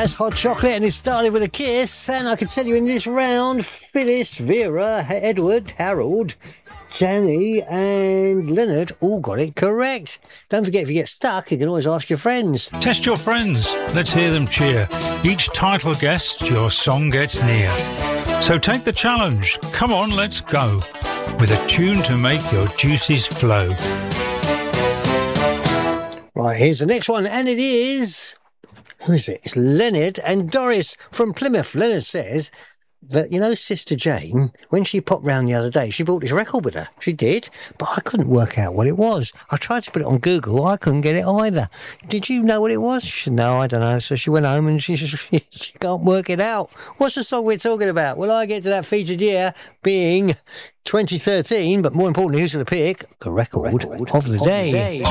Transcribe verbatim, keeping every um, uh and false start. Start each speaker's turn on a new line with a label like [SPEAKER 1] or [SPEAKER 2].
[SPEAKER 1] That's Hot Chocolate, and it started with a kiss. And I can tell you in this round, Phyllis, Vera, Edward, Harold, Jenny and Leonard all got it correct. Don't forget, if you get stuck, you can always ask your friends.
[SPEAKER 2] Test your friends. Let's hear them cheer. Each title guessed, your song gets near. So take the challenge. Come on, let's go. With a tune to make your juices flow.
[SPEAKER 1] Right, here's the next one, and it is... Who is it? It's Leonard and Doris from Plymouth. Leonard says that, you know, Sister Jane, when she popped round the other day, she brought this record with her. She did, but I couldn't work out what it was. I tried to put it on Google. I couldn't get it either. Did you know what it was? She said, no, I don't know. So she went home and she, she, she can't work it out. What's the song we're talking about? Well, I get to that featured year being twenty thirteen, but more importantly, who's going to pick the record, record of the day? Of the day.